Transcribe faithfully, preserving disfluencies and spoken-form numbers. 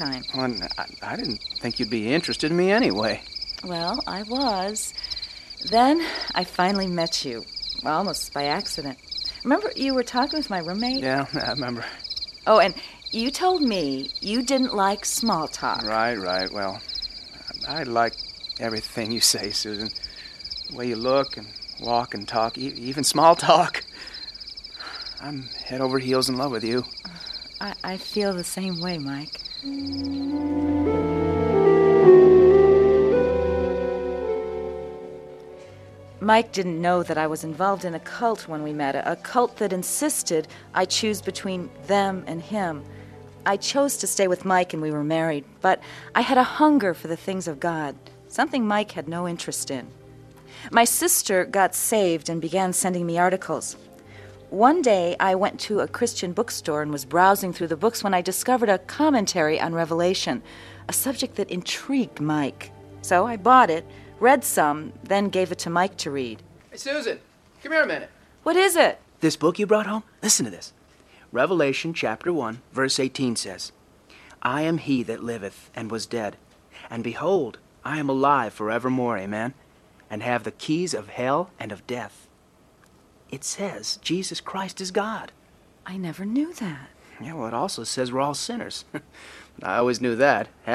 time. Well, I, I didn't think you'd be interested in me anyway. Well, I was. Then I finally met you, almost by accident. Remember you were talking with my roommate? Yeah, I remember. Oh, and you told me you didn't like small talk. Right, right. Well, I, I like everything you say, Susan. The way you look and walk and talk, e- even small talk. I'm head over heels in love with you. I, I feel the same way, Mike. Mike didn't know that I was involved in a cult when we met, a cult that insisted I choose between them and him. I chose to stay with Mike and we were married, but I had a hunger for the things of God, something Mike had no interest in. My sister got saved and began sending me articles. One day, I went to a Christian bookstore and was browsing through the books when I discovered a commentary on Revelation, a subject that intrigued Mike. So I bought it, read some, then gave it to Mike to read. Hey, Susan, come here a minute. What is it? This book you brought home? Listen to this. Revelation chapter one, verse eighteen says, I am he that liveth and was dead, and behold, I am alive forevermore, amen, and have the keys of hell and of death. It says Jesus Christ is God. I never knew that. Yeah, well, it also says we're all sinners. I always knew that.